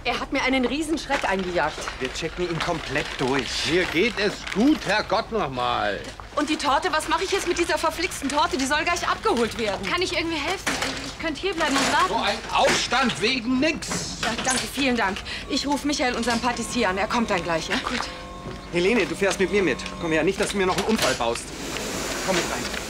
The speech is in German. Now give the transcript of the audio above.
Er hat mir einen Riesenschreck eingejagt. Wir checken ihn komplett durch. Mir geht es gut, Herrgott nochmal. Und die Torte, was mache ich jetzt mit dieser verflixten Torte? Die soll gleich abgeholt werden. Kann ich irgendwie helfen? Ich könnte hierbleiben und warten. So ein Aufstand wegen nix. Ja, danke, vielen Dank. Ich rufe Michael, unseren Patissier, an. Er kommt dann gleich, ja? Gut. Helene, du fährst mit mir mit. Komm her, nicht, dass du mir noch einen Unfall baust. Komm mit rein.